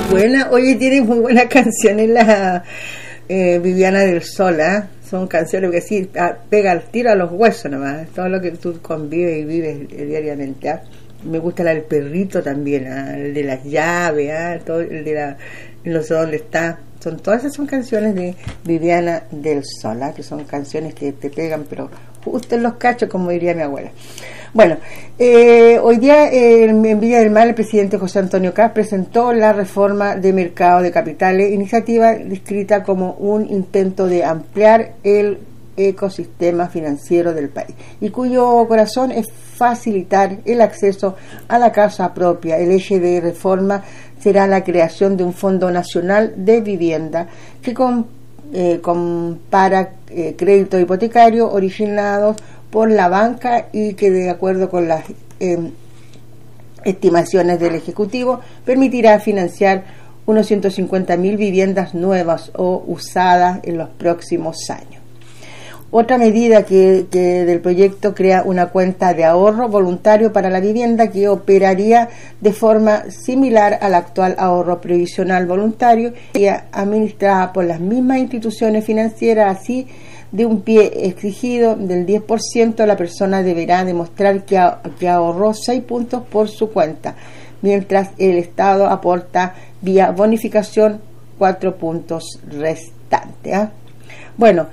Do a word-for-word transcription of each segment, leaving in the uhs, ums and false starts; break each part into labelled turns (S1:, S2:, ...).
S1: buena. Oye, tiene muy buenas canciones la eh, Viviana del Sol, ¿eh? Son canciones que sí, a, pega el tiro a los huesos nomás, todo lo que tú convives y vives eh, diariamente. ¿eh? Me gusta la del perrito también, ¿eh? El de las llaves, ¿eh? Todo el de la, no sé dónde está. Son, todas esas son canciones de Viviana del Sol, ¿eh? Que son canciones que te pegan, pero justo en los cachos, como diría mi abuela. Bueno, eh, hoy día eh, en Villa del Mar el presidente José Antonio Kast presentó la reforma de mercado de capitales, iniciativa descrita como un intento de ampliar el ecosistema financiero del país y cuyo corazón es facilitar el acceso a la casa propia. El eje de reforma será la creación de un Fondo Nacional de Vivienda que con, eh, compara eh, créditos hipotecarios originados por la banca y que, de acuerdo con las eh, estimaciones del Ejecutivo, permitirá financiar unos ciento cincuenta mil viviendas nuevas o usadas en los próximos años. Otra medida que, que del proyecto crea una cuenta de ahorro voluntario para la vivienda que operaría de forma similar al actual ahorro previsional voluntario y administrada por las mismas instituciones financieras. Así, de un pie exigido del diez por ciento, la persona deberá demostrar que, a, que ahorró seis puntos por su cuenta, mientras el Estado aporta vía bonificación cuatro puntos restantes. ¿eh? Bueno,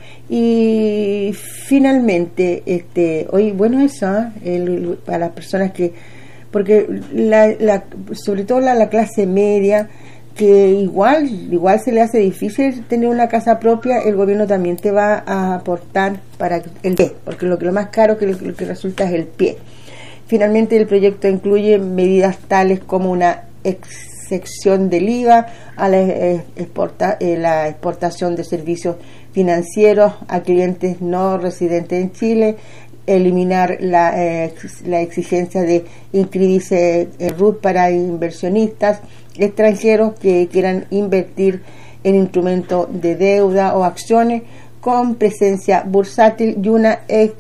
S1: y finalmente, este, hoy, bueno, eso, ¿eh? el, para las personas que, porque la, la, sobre todo la, la clase media, que igual igual se le hace difícil tener una casa propia, el gobierno también te va a aportar para el pie, porque lo que lo más caro que lo, lo que resulta es el pie. Finalmente, el proyecto incluye medidas tales como una excepción del I V A a la, exporta, eh, la exportación de servicios financieros a clientes no residentes en Chile, eliminar la, eh, la exigencia de inscribirse en R U T para inversionistas extranjeros que quieran invertir en instrumentos de deuda o acciones con presencia bursátil y una ex,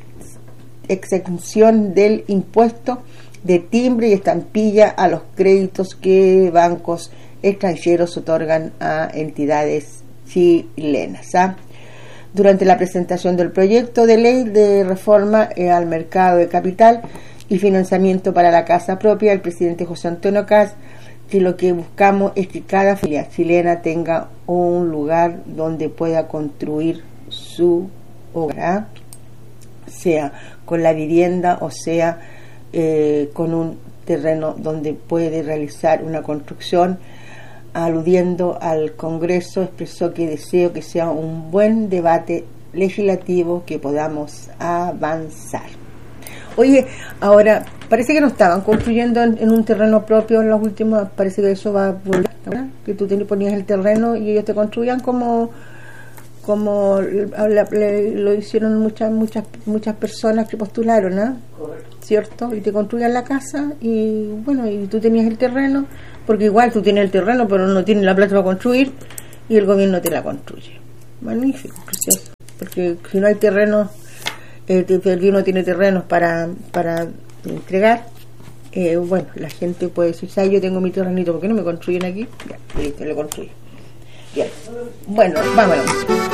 S1: exención del impuesto de timbre y estampilla a los créditos que bancos extranjeros otorgan a entidades chilenas. ¿ah? Durante la presentación del proyecto de ley de reforma eh, al mercado de capital y financiamiento para la casa propia, el presidente José Antonio Kast, que lo que buscamos es que cada familia chilena tenga un lugar donde pueda construir su hogar, sea con la vivienda o sea eh, con un terreno donde puede realizar una construcción. Aludiendo al Congreso, expresó que deseo que sea un buen debate legislativo, que podamos avanzar. Oye, ahora parece que no estaban construyendo en, en un terreno propio en los últimos, parece que eso va a volver, ¿verdad? Que tú te ponías el terreno y ellos te construían como como la, la, lo hicieron muchas muchas muchas personas que postularon, ¿no? Correcto. ¿Cierto? Y te construían la casa y bueno, y tú tenías el terreno, porque igual tú tienes el terreno pero no tienes la plata para construir y el gobierno te la construye. Magnífico, precioso, porque si no hay terreno, el, el gobierno tiene terrenos para para entregar, eh, bueno, la gente puede decir, ¿sabes? Yo tengo mi terrenito, ¿por qué no me construyen aquí? Ya, listo, lo construyen. Bien, bueno, vámonos.